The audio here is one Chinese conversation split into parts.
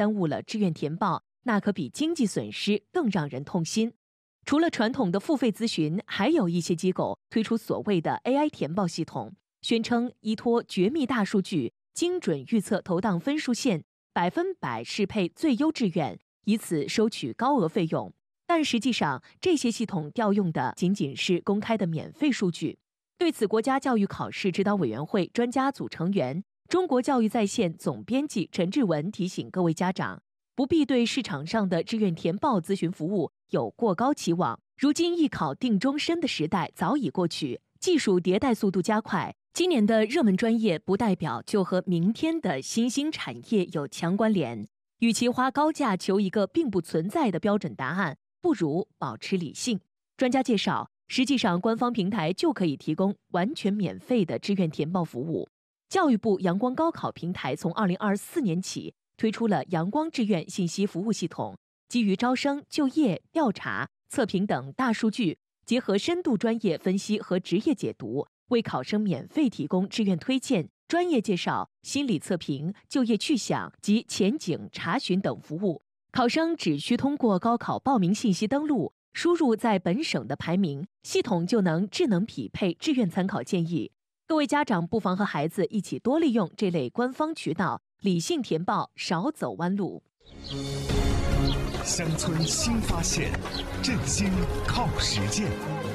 耽误了志愿填报，那可比经济损失更让人痛心。除了传统的付费咨询，还有一些机构推出所谓的 AI 填报系统，宣称依托绝密大数据，精准预测投档分数线，100%适配最优志愿，以此收取高额费用。但实际上，这些系统调用的仅仅是公开的免费数据。对此，国家教育考试指导委员会专家组成员、中国教育在线总编辑陈志文提醒各位家长，不必对市场上的志愿填报咨询服务有过高期望。如今一考定终身的时代早已过去，技术迭代速度加快，今年的热门专业不代表就和明天的新兴产业有强关联。与其花高价求一个并不存在的标准答案，不如保持理性。专家介绍，实际上官方平台就可以提供完全免费的志愿填报服务。教育部阳光高考平台从2024年起推出了阳光志愿信息服务系统，基于招生、就业、调查、测评等大数据，结合深度专业分析和职业解读，为考生免费提供志愿推荐、专业介绍、心理测评、就业去向及前景查询等服务。考生只需通过高考报名信息登录，输入在本省的排名，系统就能智能匹配志愿参考建议。各位家长不妨和孩子一起多利用这类官方渠道，理性填报，少走弯路。 乡村新发现，振兴靠实践。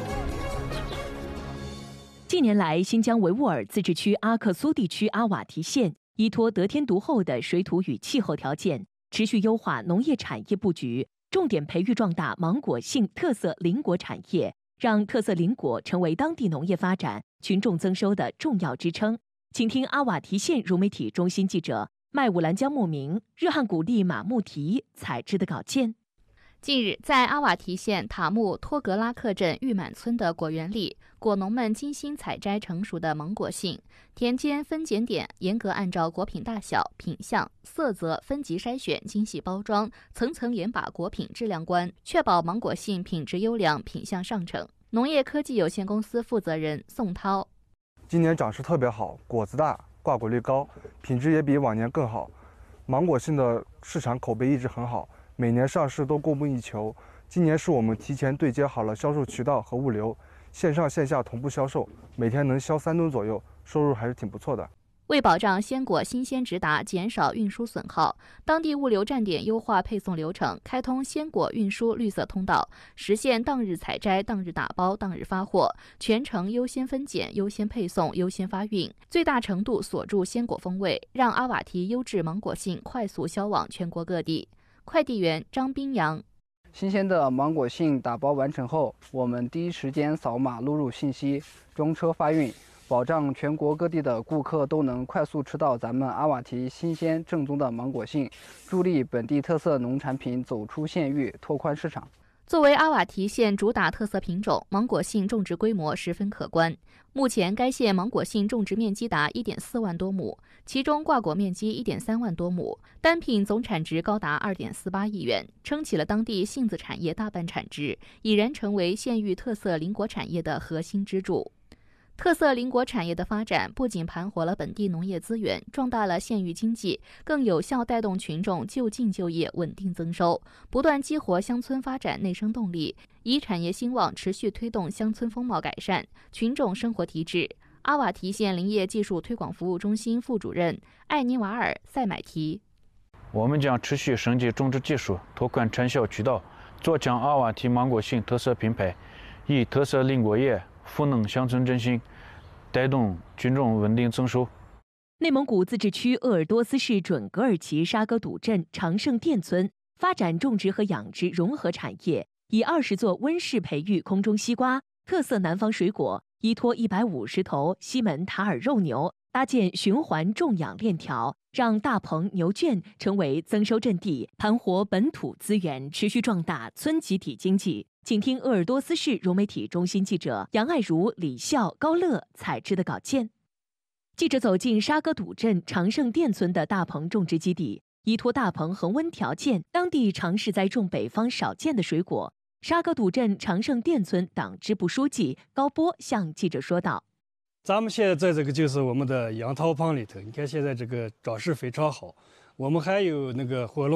近年来，新疆维吾尔自治区阿克苏地区阿瓦提县依托得天独厚的水土与气候条件，持续优化农业产业布局，重点培育壮大芒果性特色林果产业，让特色林果成为当地农业发展、群众增收的重要支撑。请听阿瓦提县融媒体中心记者麦武兰江牧民、热汉古力马木提采制的稿件。 近日，在阿瓦提县塔木托格拉克镇玉满村的果园里，果农们精心采摘成熟的芒果杏，田间分检点严格按照果品大小、品相、色泽分级筛选，精细包装，层层严把果品质量关，确保芒果杏品质优良、品相上乘。农业科技有限公司负责人宋涛： 今年长势特别好，果子大，挂果率高，品质也比往年更好。芒果杏的市场口碑一直很好，每年上市都供不应求。今年是我们提前对接好了销售渠道和物流，线上线下同步销售，每天能销3吨左右，收入还是挺不错的。 为保障鲜果新鲜直达，减少运输损耗，当地物流站点优化配送流程，开通鲜果运输绿色通道，实现当日采摘、当日打包、当日发货，全程优先分拣、优先配送、优先发运，最大程度锁住鲜果风味，让阿瓦提优质芒果杏快速销往全国各地。快递员张斌阳： 新鲜的芒果杏打包完成后，我们第一时间扫码录入信息，装车发运，保障全国各地的顾客都能快速吃到咱们阿瓦提新鲜正宗的芒果杏，助力本地特色农产品走出县域，拓宽市场。 作为阿瓦提县主打特色品种，芒果杏种植规模十分可观。目前，该县芒果杏种植面积达1.4万多亩，其中挂果面积1.3万多亩，单品总产值高达2.48亿元，撑起了当地杏子产业大半产值，已然成为县域特色林果产业的核心支柱。特色林果产业的发展不仅盘活了本地农业资源，壮大了县域经济，更有效带动群众就近就业、稳定增收，不断激活乡村发展内生动力，以产业兴旺持续推动乡村风貌改善、群众生活提质。阿瓦提县林业技术推广服务中心副主任艾尼瓦尔·塞买提： 我们将持续升级种植技术，拓宽产销渠道，做强阿瓦提芒果杏特色品牌，以特色林果业赋能乡村振兴，带动群众稳定增收。 内蒙古自治区鄂尔多斯市准格尔旗沙格堵镇长盛店村发展种植和养殖融合产业，以20座温室培育空中西瓜、特色南方水果，依托150头西门塔尔肉牛，搭建循环种养链条，让大棚牛圈成为增收阵地，盘活本土资源，持续壮大村集体经济。请听鄂尔多斯市融媒体中心记者杨爱如、李笑、高乐采制的稿件。记者走进沙格堵镇长盛店村的大棚种植基地，依托大棚恒温条件，当地尝试栽种北方少见的水果。沙格堵镇长盛店村党支部书记高波向记者说道： 咱们现在在这个就是我们的杨桃棚里头，你看现在这个长势非常好，我们还有那个火龙